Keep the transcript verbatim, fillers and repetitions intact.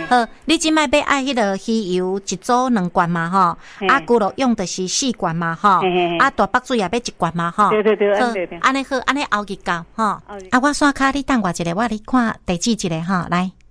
好，你即摆要爱迄个鱼油一组两罐嘛吼，啊，咕噜用的是四罐嘛吼，啊，大白水也要一罐嘛吼。 对对对， 好对对。 安尼好，安尼后日到吼。啊，我刷卡你等我一下，我你看地址一下吼，来。